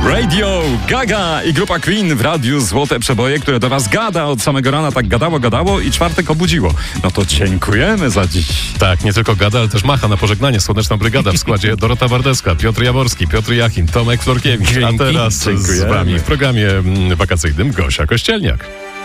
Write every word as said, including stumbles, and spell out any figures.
Radio Gaga i grupa Queen w radiu Złote Przeboje, które do was gada od samego rana, tak gadało, gadało i czwartek obudziło. No to dziękujemy za dziś. Tak, nie tylko gada, ale też macha na pożegnanie Słoneczna Brygada w składzie Dorota Wardeska, Piotr Jaworski, Piotr Jachim, Tomek Florkiewicz. Dzięki, A teraz dziękujemy. z wami w programie wakacyjnym Gosia Kościelniak.